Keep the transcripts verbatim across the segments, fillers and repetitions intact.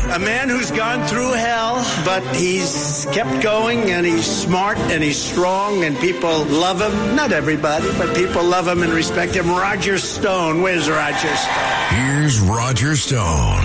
A man who's gone through hell, but he's kept going, and he's smart, and he's strong, and people love him. Not everybody, but people love him and respect him. Roger Stone. Where's Roger Stone? Here's Roger Stone.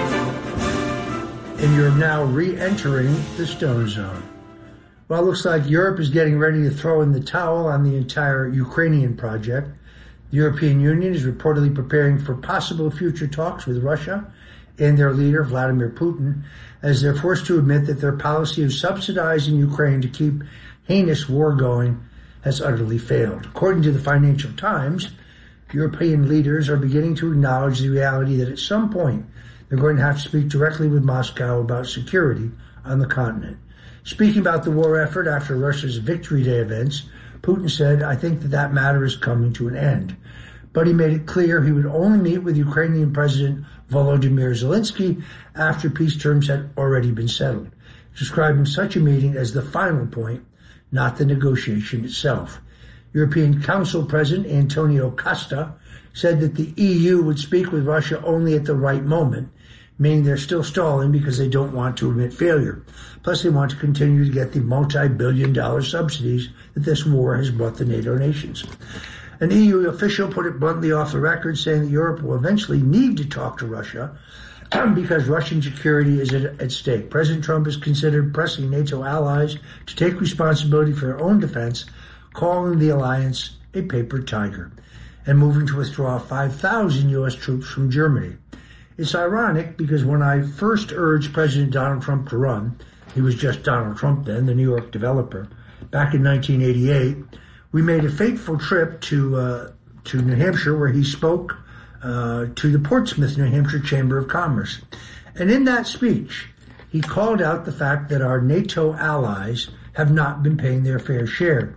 And you're now re-entering the Stone Zone. Well, it looks like Europe is getting ready to throw in the towel on the entire Ukrainian project. The European Union is reportedly preparing for possible future talks with Russia and their leader, Vladimir Putin, as they're forced to admit that their policy of subsidizing Ukraine to keep heinous war going has utterly failed. According to the Financial Times, European leaders are beginning to acknowledge the reality that at some point they're going to have to speak directly with Moscow about security on the continent. Speaking about the war effort after Russia's Victory Day events, Putin said, "I think that that matter is coming to an end." But he made it clear he would only meet with Ukrainian President Volodymyr Zelensky after peace terms had already been settled, describing such a meeting as the final point, not the negotiation itself. European Council President Antonio Costa said that the E U would speak with Russia only at the right moment, meaning they're still stalling because they don't want to admit failure. Plus, they want to continue to get the multi-billion dollar subsidies that this war has brought the NATO nations. An E U official put it bluntly off the record, saying that Europe will eventually need to talk to Russia because Russian security is at, at stake. President Trump has considered pressing NATO allies to take responsibility for their own defense, calling the alliance a paper tiger, and moving to withdraw five thousand U S troops from Germany. It's ironic because when I first urged President Donald Trump to run, he was just Donald Trump then, the New York developer, back in nineteen eighty-eight, we made a fateful trip to uh, to New Hampshire where he spoke uh, to the Portsmouth, New Hampshire Chamber of Commerce. And in that speech, he called out the fact that our NATO allies have not been paying their fair share.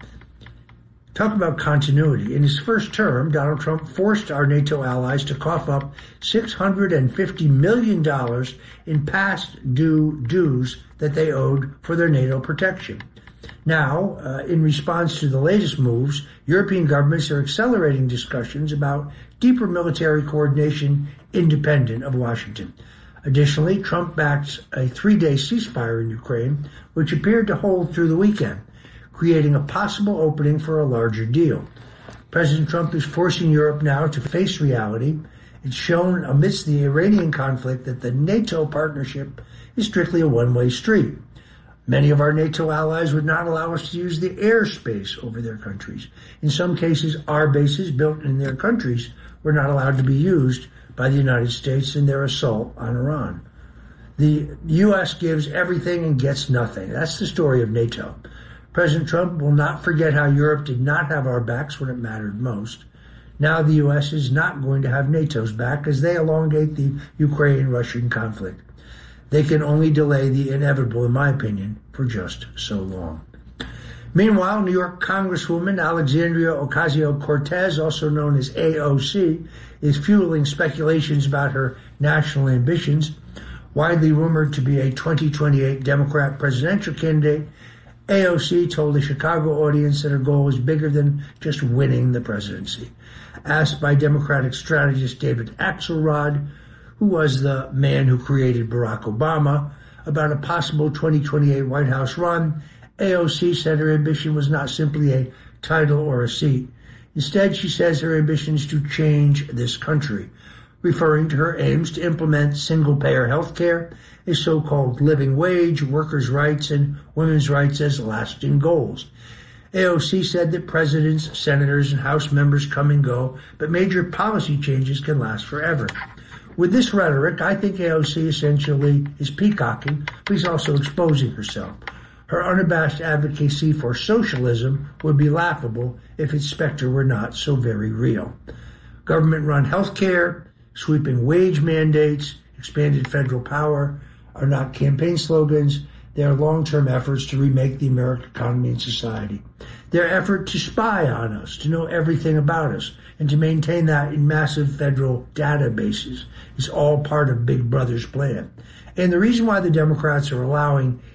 Talk about continuity. In his first term, Donald Trump forced our NATO allies to cough up six hundred fifty million dollars in past due dues that they owed for their NATO protection. Now, uh, in response to the latest moves, European governments are accelerating discussions about deeper military coordination independent of Washington. Additionally, Trump backs a three-day ceasefire in Ukraine, which appeared to hold through the weekend, creating a possible opening for a larger deal. President Trump is forcing Europe now to face reality. It's shown amidst the Iranian conflict that the NATO partnership is strictly a one-way street. Many of our NATO allies would not allow us to use the airspace over their countries. In some cases, our bases built in their countries were not allowed to be used by the United States in their assault on Iran. The U S gives everything and gets nothing. That's the story of NATO. President Trump will not forget how Europe did not have our backs when it mattered most. Now the U S is not going to have NATO's back as they elongate the Ukraine-Russian conflict. They can only delay the inevitable, in my opinion, for just so long. Meanwhile, New York Congresswoman Alexandria Ocasio-Cortez, also known as A O C, is fueling speculations about her national ambitions. Widely rumored to be a twenty twenty-eight Democrat presidential candidate, A O C told a Chicago audience that her goal is bigger than just winning the presidency. Asked by Democratic strategist David Axelrod, who was the man who created Barack Obama, about a possible twenty twenty-eight White House run, A O C said her ambition was not simply a title or a seat. Instead, she says her ambition is to change this country, referring to her aims to implement single-payer health care, a so-called living wage, workers' rights, and women's rights as lasting goals. A O C said that presidents, senators, and House members come and go, but major policy changes can last forever. With this rhetoric, I think A O C essentially is peacocking, but she's also exposing herself. Her unabashed advocacy for socialism would be laughable if its specter were not so very real. Government-run health care, sweeping wage mandates, expanded federal power are not campaign slogans. They are long-term efforts to remake the American economy and society. Their effort to spy on us, to know everything about us, and to maintain that in massive federal databases is all part of Big Brother's plan. And the reason why the Democrats are allowing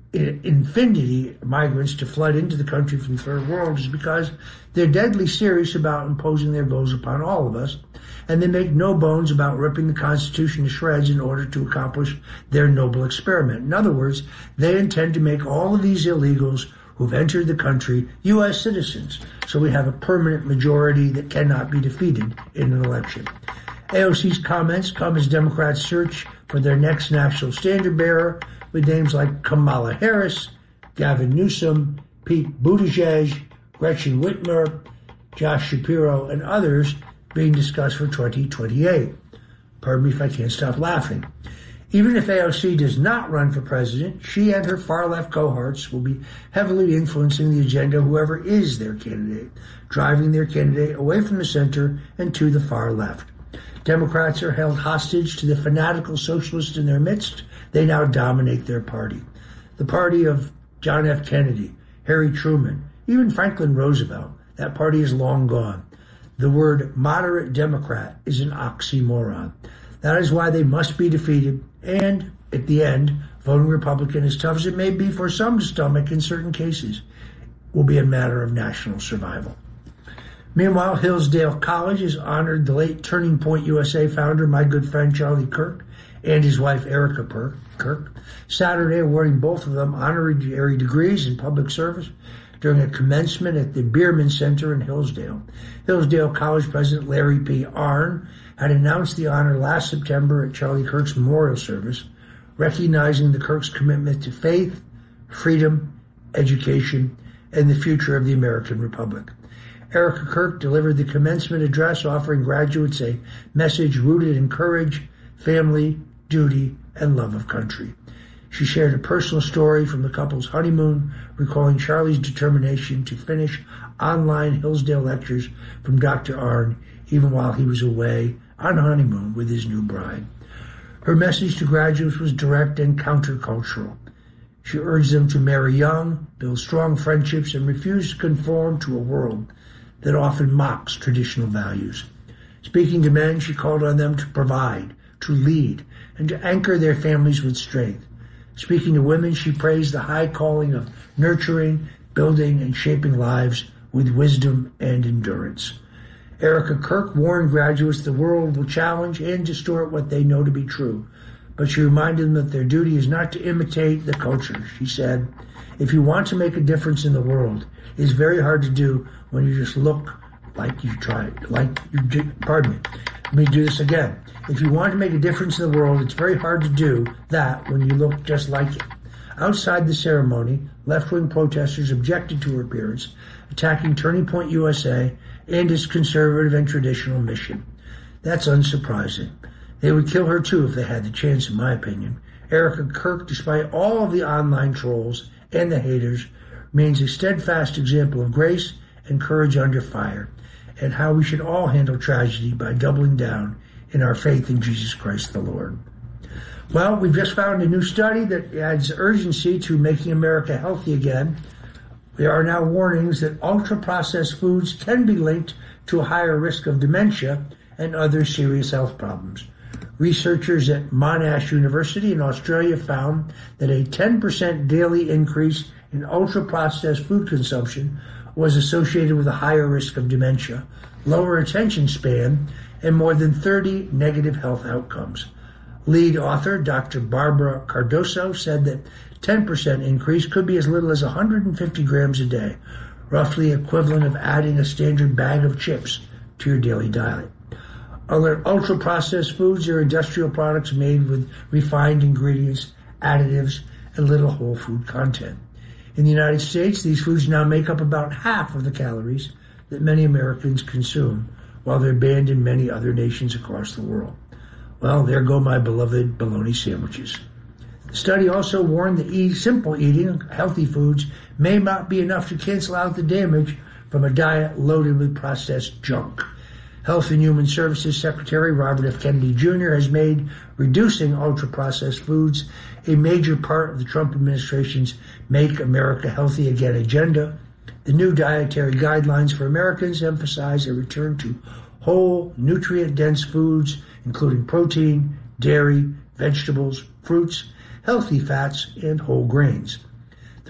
infinity of migrants to flood into the country from the third world is because they're deadly serious about imposing their goals upon all of us, and they make no bones about ripping the Constitution to shreds in order to accomplish their noble experiment. In other words, they intend to make all of these illegals who've entered the country U S citizens, so we have a permanent majority that cannot be defeated in an election. A O C's comments come as Democrats search for their next national standard bearer, with names like Kamala Harris, Gavin Newsom, Pete Buttigieg, Gretchen Whitmer, Josh Shapiro, and others being discussed for twenty twenty-eight. Pardon me if I can't stop laughing. Even if A O C does not run for president, she and her far-left cohorts will be heavily influencing the agenda of whoever is their candidate, driving their candidate away from the center and to the far left. Democrats are held hostage to the fanatical socialists in their midst. They now dominate their party. The party of John F. Kennedy, Harry Truman, even Franklin Roosevelt, that party is long gone. The word moderate Democrat is an oxymoron. That is why they must be defeated, and at the end, voting Republican, as tough as it may be for some to stomach in certain cases, will be a matter of national survival. Meanwhile, Hillsdale College has honored the late Turning Point U S A founder, my good friend Charlie Kirk, and his wife Erica Kirk, Saturday, awarding both of them honorary degrees in public service during a commencement at the Bierman Center in Hillsdale. Hillsdale College President Larry P. Arnn had announced the honor last September at Charlie Kirk's memorial service, recognizing the Kirk's commitment to faith, freedom, education, and the future of the American Republic. Erica Kirk delivered the commencement address, offering graduates a message rooted in courage, family, duty, and love of country. She shared a personal story from the couple's honeymoon, recalling Charlie's determination to finish online Hillsdale lectures from Doctor Arnn, even while he was away on honeymoon with his new bride. Her message to graduates was direct and countercultural. She urged them to marry young, build strong friendships, and refuse to conform to a world that often mocks traditional values. Speaking to men, she called on them to provide, to lead, and to anchor their families with strength. Speaking to women, she praised the high calling of nurturing, building, and shaping lives with wisdom and endurance. Erica Kirk warned graduates the world will challenge and distort what they know to be true, but she reminded them that their duty is not to imitate the culture. She said, if you want to make a difference in the world, it is very hard to do when you just look like you tried, like you did, pardon me. Let me do this again. If you want to make a difference in the world, it's very hard to do that when you look just like it. Outside the ceremony, left-wing protesters objected to her appearance, attacking Turning Point U S A and its conservative and traditional mission. That's unsurprising. They would kill her too if they had the chance, in my opinion. Erica Kirk, despite all of the online trolls and the haters, remains a steadfast example of grace and courage under fire, and how we should all handle tragedy by doubling down in our faith in Jesus Christ the Lord. Well, we've just found a new study that adds urgency to making America healthy again. There are now warnings that ultra-processed foods can be linked to a higher risk of dementia and other serious health problems. Researchers at Monash University in Australia found that a ten percent daily increase in ultra-processed food consumption was associated with a higher risk of dementia, lower attention span, and more than thirty negative health outcomes. Lead author Doctor Barbara Cardoso said that ten percent increase could be as little as one hundred fifty grams a day, roughly equivalent of adding a standard bag of chips to your daily diet. Other ultra-processed foods are industrial products made with refined ingredients, additives, and little whole food content. In the United States, these foods now make up about half of the calories that many Americans consume, while they're banned in many other nations across the world. Well, there go my beloved bologna sandwiches. The study also warned that eat, simple eating of healthy foods may not be enough to cancel out the damage from a diet loaded with processed junk. Health and Human Services Secretary Robert F. Kennedy Junior has made reducing ultra-processed foods a major part of the Trump administration's Make America Healthy Again agenda. The new dietary guidelines for Americans emphasize a return to whole, nutrient-dense foods, including protein, dairy, vegetables, fruits, healthy fats, and whole grains.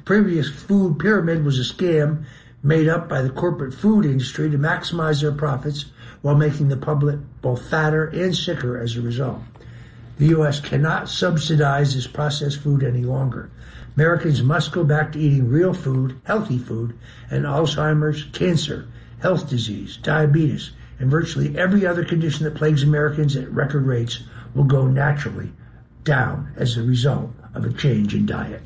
previous food pyramid was a scam made up by the corporate food industry to maximize their profits while making the public both fatter and sicker as a result. The U S cannot subsidize this processed food any longer. Americans must go back to eating real food, healthy food, and Alzheimer's, cancer, health disease, diabetes, and virtually every other condition that plagues Americans at record rates will go naturally down as a result of a change in diet.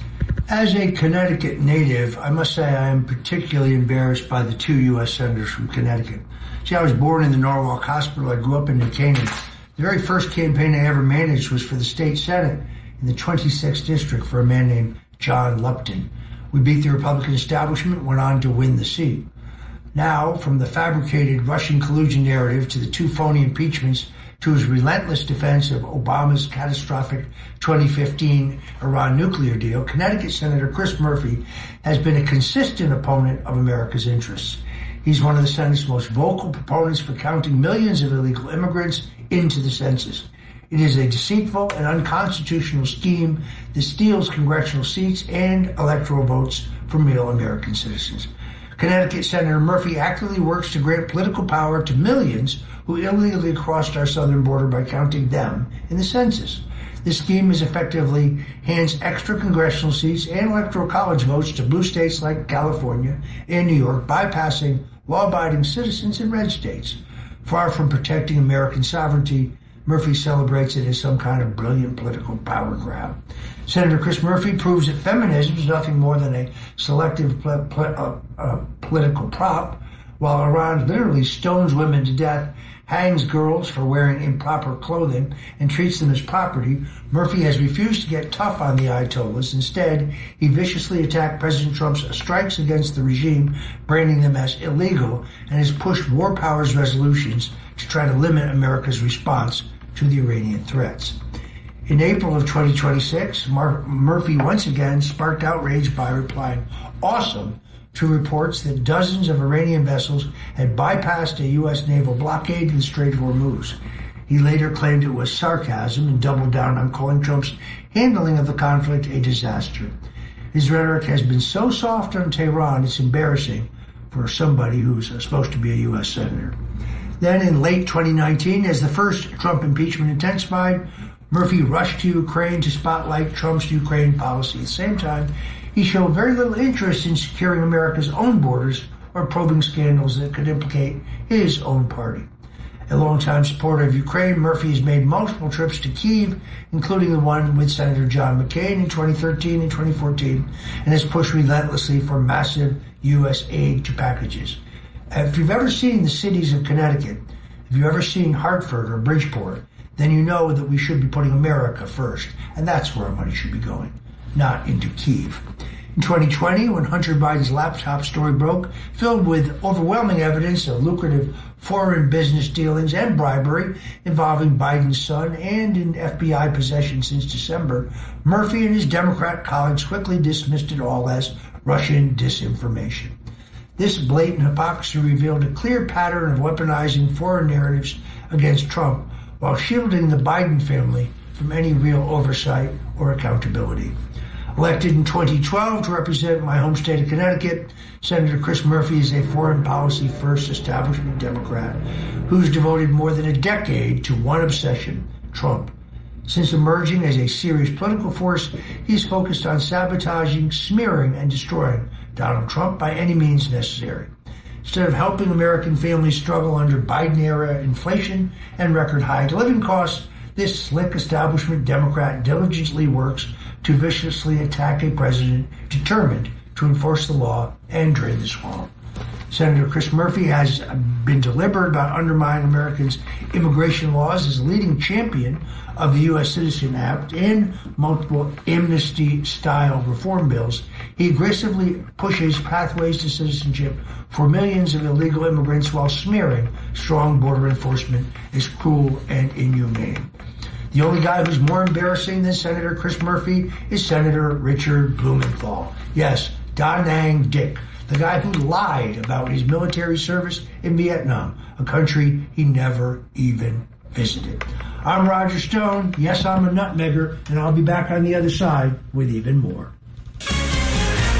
As a Connecticut native, I must say I am particularly embarrassed by the two U S senators from Connecticut. See, I was born in the Norwalk Hospital. I grew up in New Canaan. The very first campaign I ever managed was for the state senate in the twenty-sixth district for a man named John Lupton. We beat the Republican establishment, went on to win the seat. Now, from the fabricated Russian collusion narrative to the two phony impeachments to his relentless defense of Obama's catastrophic twenty fifteen Iran nuclear deal, Connecticut Senator Chris Murphy has been a consistent opponent of America's interests. He's one of the Senate's most vocal proponents for counting millions of illegal immigrants into the census. It is a deceitful and unconstitutional scheme that steals congressional seats and electoral votes from real American citizens. Connecticut Senator Murphy actively works to grant political power to millions who illegally crossed our southern border by counting them in the census. This scheme is effectively hands extra congressional seats and electoral college votes to blue states like California and New York, bypassing law-abiding citizens in red states. Far from protecting American sovereignty, Murphy celebrates it as some kind of brilliant political power grab. Senator Chris Murphy proves that feminism is nothing more than a selective pl- pl- uh, uh, political prop, while Iran literally stones women to death, hangs girls for wearing improper clothing, and treats them as property. Murphy has refused to get tough on the Ayatollahs. Instead, he viciously attacked President Trump's strikes against the regime, branding them as illegal, and has pushed war powers resolutions to try to limit America's response to the Iranian threats. In April of twenty twenty-six, Mar- Murphy once again sparked outrage by replying "awesome" to reports that dozens of Iranian vessels had bypassed a U S naval blockade in the Strait of Hormuz. He later claimed it was sarcasm and doubled down on calling Trump's handling of the conflict a disaster. His rhetoric has been so soft on Tehran, it's embarrassing for somebody who's supposed to be a U S senator. Then in late twenty nineteen, as the first Trump impeachment intensified, Murphy rushed to Ukraine to spotlight Trump's Ukraine policy. At the same time, he showed very little interest in securing America's own borders or probing scandals that could implicate his own party. A longtime supporter of Ukraine, Murphy has made multiple trips to Kyiv, including the one with Senator John McCain in twenty thirteen and twenty fourteen, and has pushed relentlessly for massive U S aid to packages. If you've ever seen the cities of Connecticut, if you've ever seen Hartford or Bridgeport, then you know that we should be putting America first, and that's where our money should be going, not into Kyiv. In twenty twenty, when Hunter Biden's laptop story broke, filled with overwhelming evidence of lucrative foreign business dealings and bribery involving Biden's son and in F B I possession since December, Murphy and his Democrat colleagues quickly dismissed it all as Russian disinformation. This blatant hypocrisy revealed a clear pattern of weaponizing foreign narratives against Trump while shielding the Biden family from any real oversight or accountability. Elected in twenty twelve to represent my home state of Connecticut, Senator Chris Murphy is a foreign policy first establishment Democrat who's devoted more than a decade to one obsession, Trump. Since emerging as a serious political force, he's focused on sabotaging, smearing, and destroying Donald Trump by any means necessary. Instead of helping American families struggle under Biden-era inflation and record-high living costs, this slick establishment Democrat diligently works to viciously attack a president determined to enforce the law and drain the swamp. Senator Chris Murphy has been deliberate about undermining Americans' immigration laws as a leading champion of the U S Citizen Act and multiple amnesty-style reform bills. He aggressively pushes pathways to citizenship for millions of illegal immigrants while smearing strong border enforcement as cruel and inhumane. The only guy who's more embarrassing than Senator Chris Murphy is Senator Richard Blumenthal. Yes, Da Nang Dick, the guy who lied about his military service in Vietnam, a country he never even visited. I'm Roger Stone. Yes, I'm a nutmegger, and I'll be back on the other side with even more.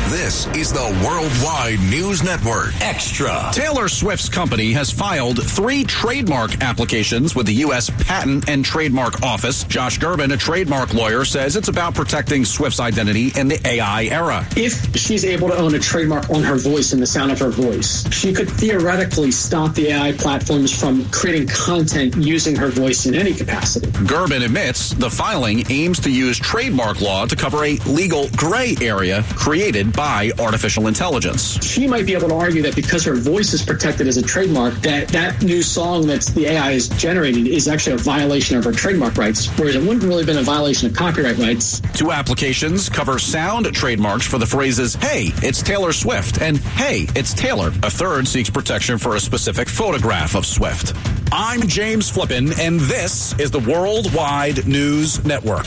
This is the Worldwide News Network. Extra. Taylor Swift's company has filed three trademark applications with the U S Patent and Trademark Office. Josh Gerben, a trademark lawyer, says it's about protecting Swift's identity in the A I era. If she's able to own a trademark on her voice and the sound of her voice, she could theoretically stop the A I platforms from creating content using her voice in any capacity. Gerben admits the filing aims to use trademark law to cover a legal gray area created by artificial intelligence. She might be able to argue that because her voice is protected as a trademark, that that new song that the A I is generating is actually a violation of her trademark rights, whereas it wouldn't really have been a violation of copyright rights. Two applications cover sound trademarks for the phrases, "Hey, it's Taylor Swift," and "Hey, it's Taylor." A third seeks protection for a specific photograph of Swift. I'm James Flippin, and this is the Worldwide News Network.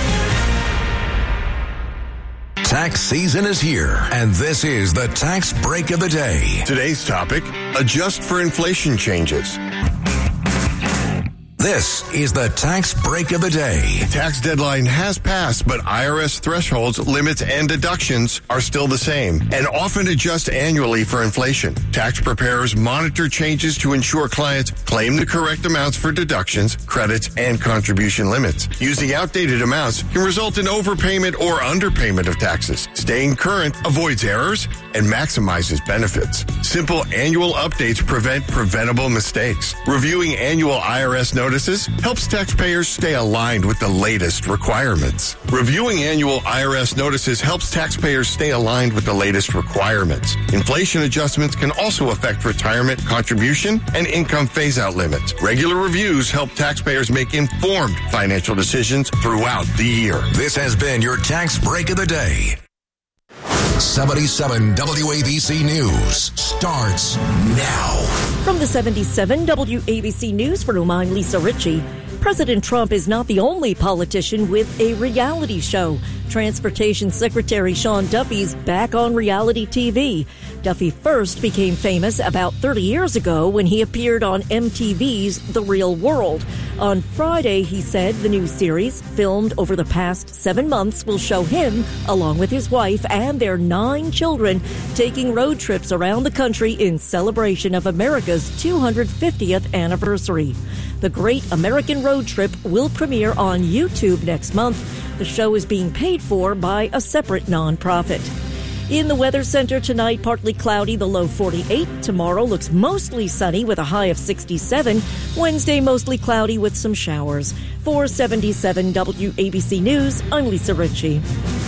Tax season is here, and this is the Tax Break of the Day. Today's topic, adjust for inflation changes. This is the Tax Break of the Day. Tax deadline has passed, but I R S thresholds, limits, and deductions are still the same and often adjust annually for inflation. Tax preparers monitor changes to ensure clients claim the correct amounts for deductions, credits, and contribution limits. Using outdated amounts can result in overpayment or underpayment of taxes. Staying current avoids errors and maximizes benefits. Simple annual updates prevent preventable mistakes. Reviewing annual I R S notices helps taxpayers stay aligned with the latest requirements. Reviewing annual I R S notices helps taxpayers stay aligned with the latest requirements. Inflation adjustments can also affect retirement contribution and income phase-out limits. Regular reviews help taxpayers make informed financial decisions throughout the year. This has been your Tax Break of the Day. seventy-seven W A B C News starts now. From the seventy-seven W A B C Newsroom, I'm Lisa Ritchie. President Trump is not the only politician with a reality show. Transportation Secretary Sean Duffy's back on reality T V. Duffy first became famous about thirty years ago when he appeared on M T V's The Real World. On Friday, he said the new series, filmed over the past seven months, will show him, along with his wife and their nine children, taking road trips around the country in celebration of America's two hundred fiftieth anniversary. The Great American Road Trip will premiere on YouTube next month. The show is being paid for by a separate nonprofit. In the Weather Center tonight, partly cloudy, the low forty-eight. Tomorrow looks mostly sunny with a high of sixty-seven. Wednesday, mostly cloudy with some showers. For seventy-seven W A B C News, I'm Lisa Ritchie.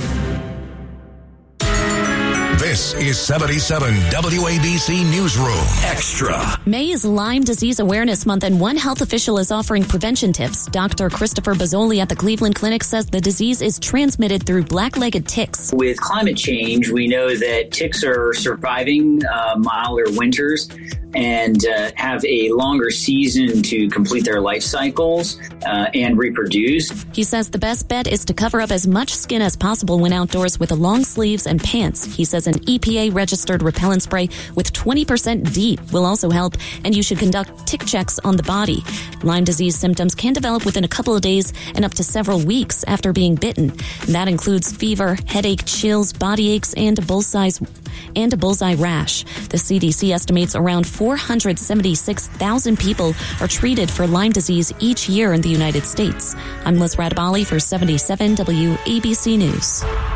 This is seventy-seven W A B C Newsroom Extra. May is Lyme Disease Awareness Month, and one health official is offering prevention tips. Doctor Christopher Bozzoli at the Cleveland Clinic says the disease is transmitted through black-legged ticks. With climate change, we know that ticks are surviving uh, milder winters and uh, have a longer season to complete their life cycles uh, and reproduce. He says the best bet is to cover up as much skin as possible when outdoors with long sleeves and pants. He says an E P A-registered repellent spray with twenty percent DEET will also help, and you should conduct tick checks on the body. Lyme disease symptoms can develop within a couple of days and up to several weeks after being bitten. That includes fever, headache, chills, body aches, and a bullseye and a bullseye rash. The C D C estimates around four hundred seventy-six thousand people are treated for Lyme disease each year in the United States. I'm Liz Radabali for seventy-seven W A B C News.